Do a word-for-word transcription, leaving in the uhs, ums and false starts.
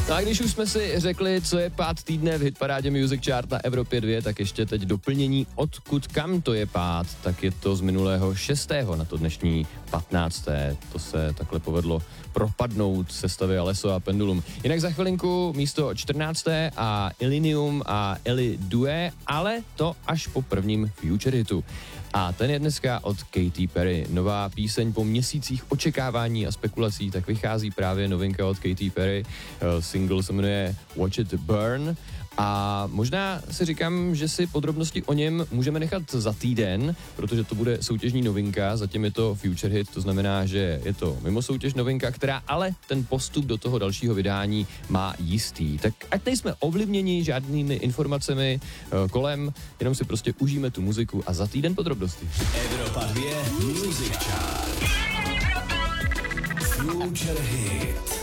No a když už jsme si řekli, co je pád týdne v hitparádě Music Chart na Evropě dva, tak ještě teď doplnění odkud kam to je pád, tak je to z minulého šestého na to dnešní patnácté To se takhle povedlo propadnout sestavy Alesso a Pendulum. Jinak za chvilinku místo čtrnácté a Illenium a Ellie Due, ale to až po prvním Future hitu. A ten je dneska od Katy Perry. Nová píseň po měsících očekávání a spekulací, tak vychází právě novinka od Katy Perry. Single se jmenuje Watch It Burn. A možná si říkám, že si podrobnosti o něm můžeme nechat za týden, protože to bude soutěžní novinka, zatím je to Future hit, to znamená, že je to mimo soutěž novinka, která ale ten postup do toho dalšího vydání má jistý. Tak ať nejsme ovlivněni žádnými informacemi kolem, jenom si prostě užijeme tu muziku a za týden podrobnosti. Evropa dva Music Chart. Future hit.